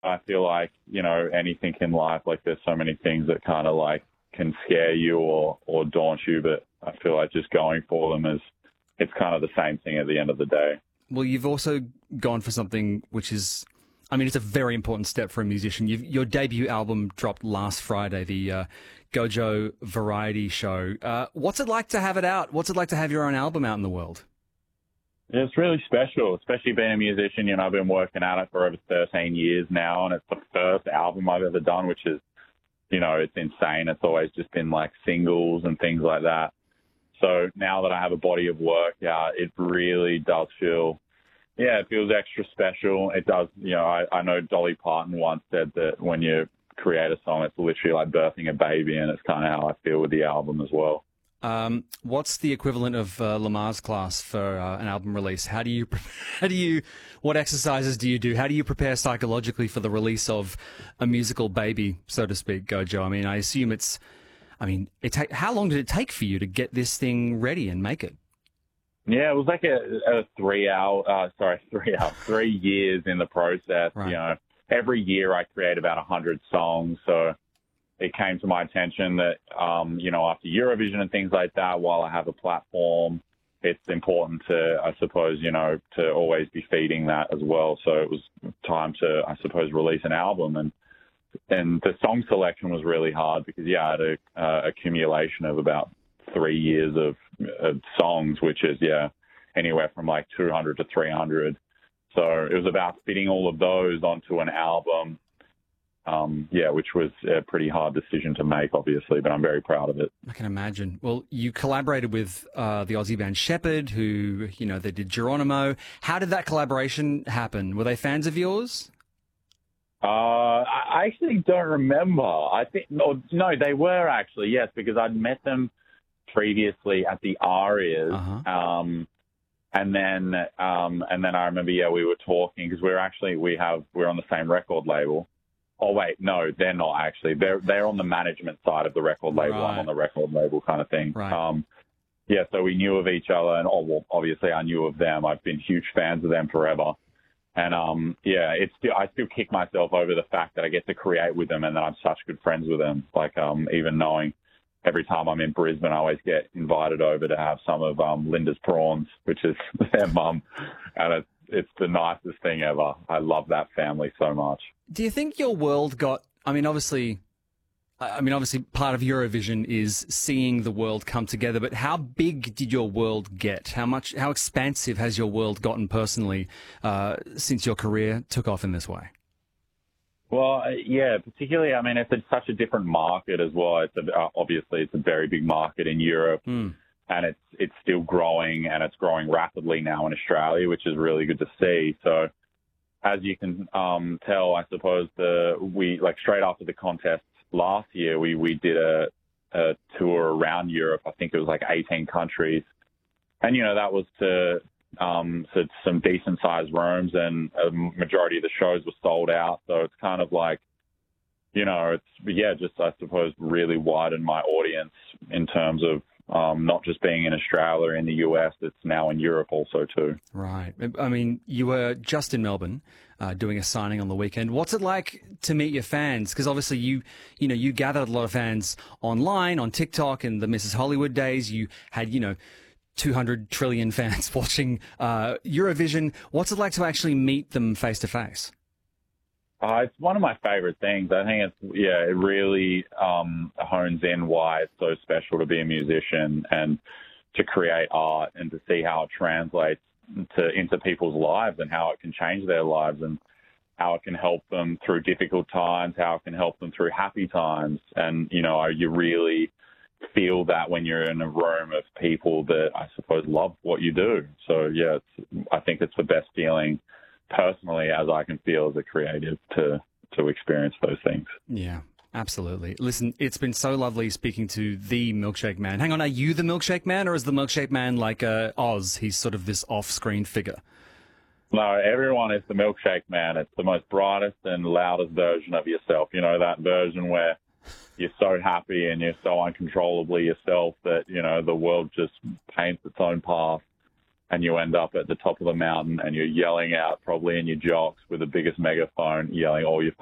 I feel like, anything in life, like there's so many things that kind of like can scare you or daunt you, but I feel like just going for them it's kind of the same thing at the end of the day. Well, you've also gone for something which is, it's a very important step for a musician. Your debut album dropped last Friday, the Gojo Variety Show. What's it like to have it out? What's it like to have your own album out in the world? Yeah, it's really special, especially being a musician. I've been working at it for over 13 years now, and it's the first album I've ever done, which is, it's insane. It's always just been like singles and things like that. So now that I have a body of work, it really does feel, it feels extra special. It does, I know Dolly Parton once said that when you create a song, it's literally like birthing a baby, and it's kind of how I feel with the album as well. What's the equivalent of Lamar's class for an album release? What exercises do you do? How do you prepare psychologically for the release of a musical baby, so to speak, Gojo? I assume how long did it take for you to get this thing ready and make it? Yeah, it was like a 3 years in the process. Right. Every year I create about 100 songs. So it came to my attention that, after Eurovision and things like that, while I have a platform, it's important to, I suppose, to always be feeding that as well. So it was time to, I suppose, release an album. And the song selection was really hard because, I had a accumulation of about 3 years of songs, which is, anywhere from like 200 to 300. So it was about fitting all of those onto an album. Which was a pretty hard decision to make, obviously, but I'm very proud of it. I can imagine. Well, you collaborated with the Aussie band Shepherd, who, they did Geronimo. How did that collaboration happen? Were they fans of yours? I actually don't remember. I think, no, they were actually, yes, because I'd met them previously at the Arias. Uh-huh. And then I remember, we were talking because we're on the same record label. Oh, wait, no, they're not actually. They're on the management side of the record label. Right. I'm on the record label kind of thing. Right. So we knew of each other, and obviously I knew of them. I've been huge fans of them forever. And, I still kick myself over the fact that I get to create with them and that I'm such good friends with them. Like, even knowing every time I'm in Brisbane, I always get invited over to have some of Linda's prawns, which is their mum. And it's the nicest thing ever. I love that family so much. Do you think your world got, obviously part of Eurovision is seeing the world come together, but how big did your world get? How expansive has your world gotten personally since your career took off in this way? Well, particularly, it's such a different market as well. Obviously it's a very big market in Europe. And it's still growing, and it's growing rapidly now in Australia, which is really good to see. So as you can tell, I suppose straight after the contest last year, we did a tour around Europe. I think it was like 18 countries. And, that was to some decent-sized rooms, and a majority of the shows were sold out. So it's kind of like, I suppose really widened my audience in terms of not just being in Australia, in the US, it's now in Europe also too. Right. You were just in Melbourne doing a signing on the weekend. What's it like to meet your fans? Because obviously you gathered a lot of fans online, on TikTok, and the Mrs. Hollywood days. You had, 200 trillion fans watching Eurovision. What's it like to actually meet them face to face? It's one of my favorite things. I think it really hones in why it's so special to be a musician and to create art and to see how it translates into people's lives and how it can change their lives and how it can help them through difficult times, how it can help them through happy times. And, you really feel that when you're in a room of people that I suppose love what you do. So, I think it's the best feeling personally as I can feel as a creative to experience those things. Yeah, absolutely. Listen, it's been so lovely speaking to the Milkshake Man. Hang on, are you the Milkshake Man, or is the Milkshake Man like Oz? He's sort of this off-screen figure. No, everyone is the Milkshake Man. It's the most brightest and loudest version of yourself. That version where you're so happy and you're so uncontrollably yourself that, the world just paints its own path. and you end up at the top of the mountain and you're yelling out, probably in your jocks with the biggest megaphone, yelling all your